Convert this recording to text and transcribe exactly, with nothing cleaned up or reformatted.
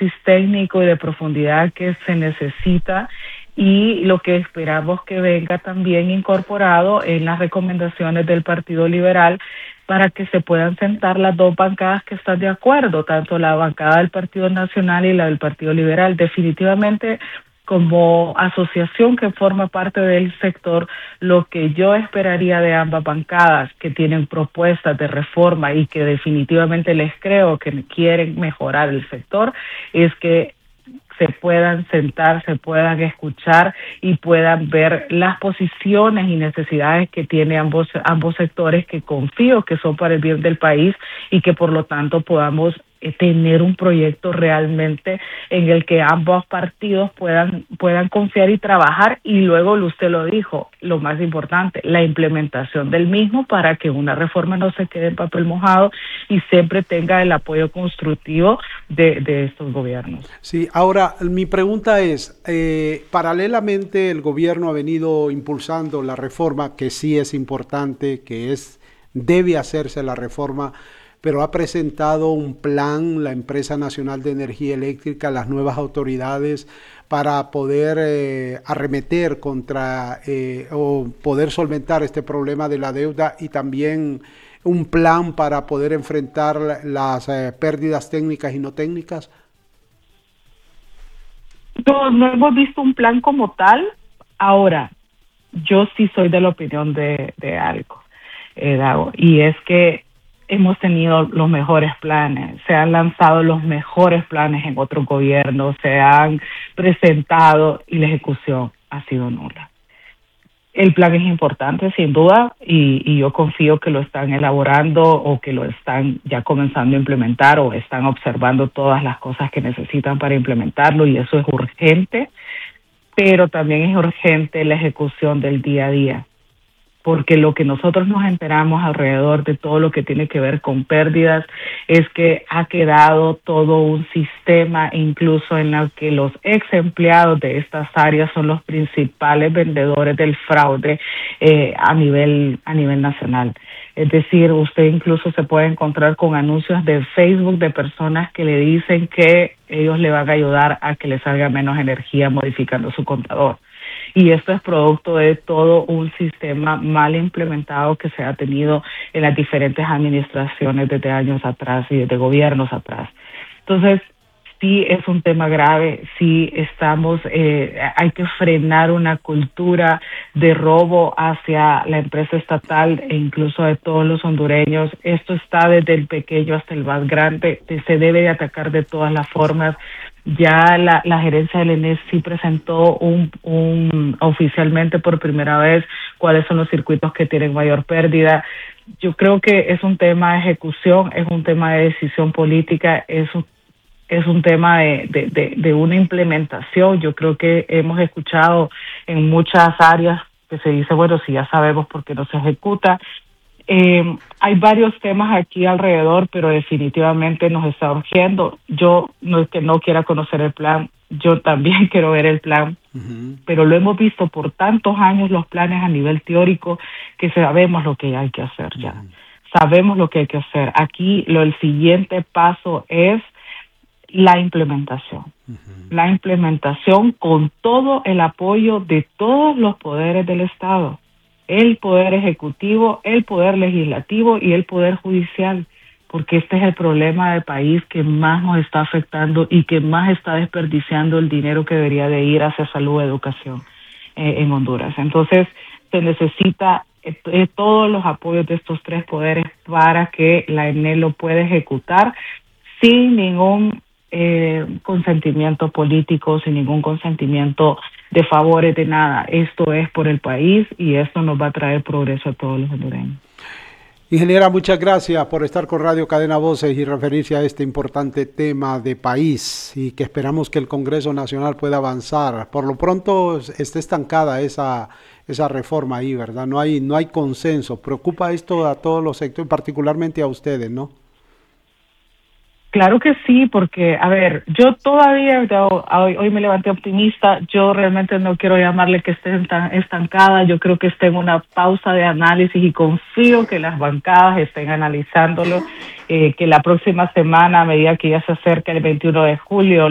análisis técnico y de profundidad que se necesita y lo que esperamos que venga también incorporado en las recomendaciones del Partido Liberal para que se puedan sentar las dos bancadas que están de acuerdo, tanto la bancada del Partido Nacional y la del Partido Liberal. Definitivamente, como asociación que forma parte del sector, lo que yo esperaría de ambas bancadas que tienen propuestas de reforma y que definitivamente les creo que quieren mejorar el sector, es que se puedan sentar, se puedan escuchar y puedan ver las posiciones y necesidades que tienen ambos, ambos sectores, que confío que son para el bien del país y que por lo tanto podamos eh, tener un proyecto realmente en el que ambos partidos puedan, puedan confiar y trabajar, y luego usted lo dijo, lo más importante, la implementación del mismo para que una reforma no se quede en papel mojado y siempre tenga el apoyo constructivo de, de estos gobiernos. Sí, ahora mi pregunta es, eh, paralelamente el gobierno ha venido impulsando la reforma, que sí es importante, que es debe hacerse la reforma, pero ha presentado un plan la Empresa Nacional de Energía Eléctrica, las nuevas autoridades, para poder eh, arremeter contra eh, o poder solventar este problema de la deuda, y también un plan para poder enfrentar las eh, pérdidas técnicas y no técnicas. No, no hemos visto un plan como tal. Ahora, yo sí soy de la opinión de, de algo, eh, Dago, y es que hemos tenido los mejores planes, se han lanzado los mejores planes en otros gobiernos, se han presentado y la ejecución ha sido nula. El plan es importante, sin duda, y, y yo confío que lo están elaborando o que lo están ya comenzando a implementar o están observando todas las cosas que necesitan para implementarlo, y eso es urgente, pero también es urgente la ejecución del día a día, porque lo que nosotros nos enteramos alrededor de todo lo que tiene que ver con pérdidas es que ha quedado todo un sistema, incluso en el que los ex empleados de estas áreas son los principales vendedores del fraude eh, a nivel a nivel nacional. Es decir, usted incluso se puede encontrar con anuncios de Facebook de personas que le dicen que ellos le van a ayudar a que le salga menos energía modificando su contador. Y esto es producto de todo un sistema mal implementado que se ha tenido en las diferentes administraciones desde años atrás y desde gobiernos atrás. Entonces, sí es un tema grave, sí estamos, eh, hay que frenar una cultura de robo hacia la empresa estatal e incluso de todos los hondureños. Esto está desde el pequeño hasta el más grande, se debe de atacar de todas las formas. Ya la, la gerencia del E N E S sí presentó un, un oficialmente por primera vez cuáles son los circuitos que tienen mayor pérdida. Yo creo que es un tema de ejecución, es un tema de decisión política, es un, es un tema de, de, de, de una implementación. Yo creo que hemos escuchado en muchas áreas que se dice, bueno, si ya sabemos por qué no se ejecuta. Eh, hay varios temas aquí alrededor, pero definitivamente nos está urgiendo. Yo no es que no quiera conocer el plan, yo también quiero ver el plan, uh-huh. pero lo hemos visto por tantos años los planes a nivel teórico que sabemos lo que hay que hacer ya. Uh-huh. Sabemos lo que hay que hacer. Aquí lo el siguiente paso es la implementación. Uh-huh. La implementación con todo el apoyo de todos los poderes del Estado. El poder ejecutivo, el poder legislativo y el poder judicial, porque este es el problema del país que más nos está afectando y que más está desperdiciando el dinero que debería de ir hacia salud y educación eh, en Honduras. Entonces, se necesita eh, todos los apoyos de estos tres poderes para que la E N E lo pueda ejecutar sin ningún eh, consentimiento político, sin ningún consentimiento de favores, de nada. Esto es por el país y esto nos va a traer progreso a todos los hondureños. Ingeniera, muchas gracias por estar con Radio Cadena Voces y referirse a este importante tema de país, y que esperamos que el Congreso Nacional pueda avanzar. Por lo pronto está estancada esa, esa reforma ahí, ¿verdad? No hay, no hay consenso. Preocupa esto a todos los sectores, particularmente a ustedes, ¿no? Claro que sí, porque, a ver, yo todavía, yo, hoy, hoy me levanté optimista, yo realmente no quiero llamarle que esté estancada, yo creo que esté en una pausa de análisis y confío que las bancadas estén analizándolo, eh, que la próxima semana, a medida que ya se acerca el veintiuno de julio,